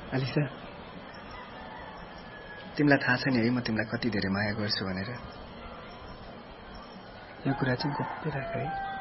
Alisa, तिमीलाई थाहा छैन है म तिमीलाई कति धेरै माया गर्छु भनेर। यो कुरा चाहिँ गोप्य राख है।